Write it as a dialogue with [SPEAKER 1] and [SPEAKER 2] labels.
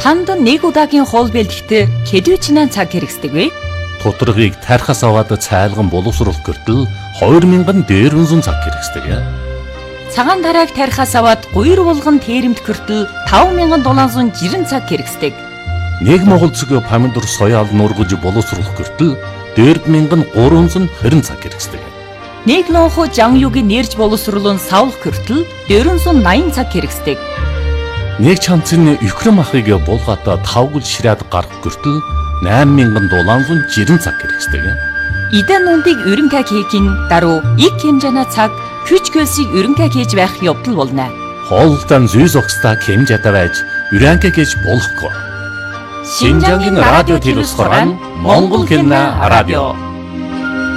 [SPEAKER 1] Танд нэг удаагийн хоол бэлтгэхдээ хэдвэчнээ цаг хэрэгсдэг вэ?
[SPEAKER 2] Тутаргыг тархаас аваад цайлган боловсруулах гэртэл 2000 дээрвэн цаг хэрэгсдэг.
[SPEAKER 1] Цагаан тарааг тархаас аваад гуйр булган тэрэмт гэртэл 5760 цаг хэрэгсдэг.
[SPEAKER 2] Нэг монгол цэг помидор соёал нургаж боловсруулах гэртэл 4320 цаг хэрэгсдэг.
[SPEAKER 1] Нэг лонхо жанюугийн нэрж боловсруулан савлах гэртэл 480 цаг хэрэгсдэг.
[SPEAKER 2] Нэг чанцын өхрөм ахыг булгаад 5 гүл ширээд гарах гэртэл 8760 цаг хэрэгсдэг.
[SPEAKER 1] Идэн нүндийг өрөнгө хийхин даруй их хэмжээний цаг күч хөлсийг өрөнгө хийж байх явдал болно.
[SPEAKER 2] Хоолтон зүйс огстай хэмжээтэй байж өрөнгө хийж болохгүй.
[SPEAKER 1] Шинжангийн радио телевизээр Монгол хэлний радио